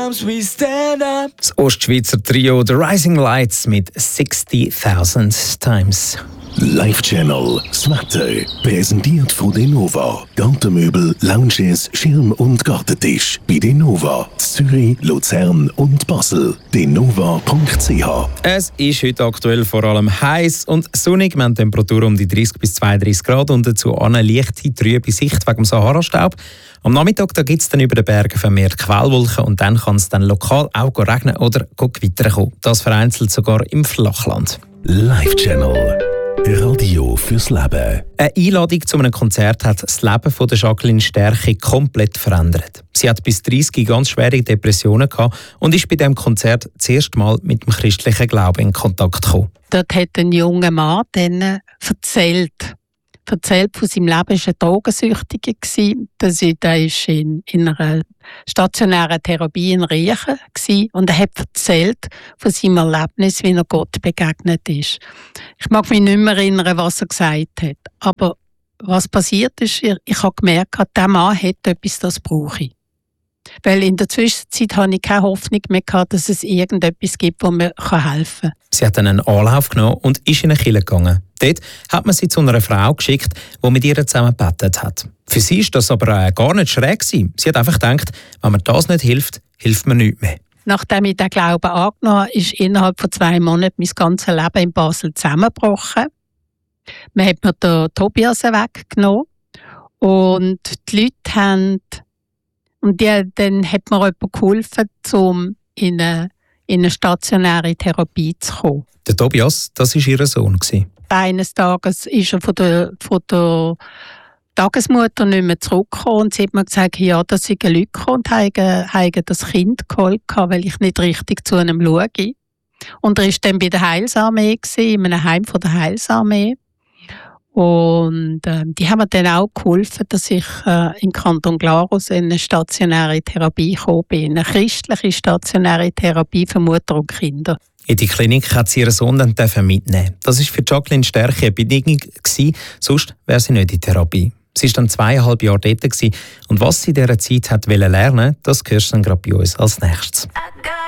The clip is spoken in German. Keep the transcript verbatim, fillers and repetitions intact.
Sometimes we stand up. Das Ostschweizer Trio The Rising Lights mit sixty thousand Times. Live Channel, das Wetter, präsentiert von Denova. Gartenmöbel, Lounges, Schirm- und Gartentisch. Bei Denova, Zürich, Luzern und Basel. denova punkt c h. Es ist heute aktuell vor allem heiß und sonnig. Wir haben Temperaturen um die dreißig bis zweiunddreißig Grad und dazu eine leichte trübe Sicht wegen dem Sahara-Staub. Am Nachmittag gibt es dann über den Bergen vermehrt Quellwolken und dann kann es dann lokal auch regnen oder gewittern kommen. Das vereinzelt sogar im Flachland. Live Channel. Radio fürs Leben. Eine Einladung zu einem Konzert hat das Leben von Jacqueline Sterchi komplett verändert. Sie hat bis dreißig ganz schwere Depressionen gehabt und ist bei diesem Konzert das erste Mal mit dem christlichen Glauben in Kontakt gekommen. Dort hat ein junger Mann dann erzählt, erzählt von seinem Leben. Er war ein Drogensüchtiger. Er war in, in einer stationären Therapie in Riechen und er hat erzählt von seinem Erlebnis, wie er Gott begegnet ist. Ich mag mich nicht mehr erinnern, was er gesagt hat. Aber was passiert ist, ich habe gemerkt, dieser Mann hat etwas, das brauche ich. Weil in der Zwischenzeit hatte ich keine Hoffnung mehr gehabt, dass es irgendetwas gibt, das mir helfen kann. Sie hat dann einen Anlauf genommen und ist in eine Kirche gegangen. Dort hat man sie zu einer Frau geschickt, die mit ihr zusammen gebetet hat. Für sie war das aber äh, gar nicht schräg. Sie hat einfach gedacht, wenn mir das nicht hilft, hilft mir nichts mehr. Nachdem ich den Glauben angenommen habe, ist innerhalb von zwei Monaten mein ganzes Leben in Basel zusammengebrochen. Man hat mir den Tobias weggenommen und die Leute haben Und die, dann hat mir jemand geholfen, um in eine, in eine stationäre Therapie zu kommen. Der Tobias, das war ihr Sohn. Eines Tages ist er von der, von der Tagesmutter nicht mehr zurückgekommen und sie hat mir gesagt, ja, dass sie Leute gekommen und haben das Kind geholt, weil ich nicht richtig zu einem schaue. Und er war dann bei der Heilsarmee, in einem Heim von der Heilsarmee. Und äh, die haben mir dann auch geholfen, dass ich äh, in Kanton Glarus in eine stationäre Therapie gekommen bin. Eine christliche stationäre Therapie für Mutter und Kinder. In die Klinik hat sie ihren Sohn dann mitnehmen. Das war für Jacqueline Sterchi eine Bedingung, sonst wäre sie nicht in Therapie. Sie war dann zweieinhalb Jahre dort und was sie in dieser Zeit hat lernen wollte, das hörst du dann gerade bei uns als nächstes.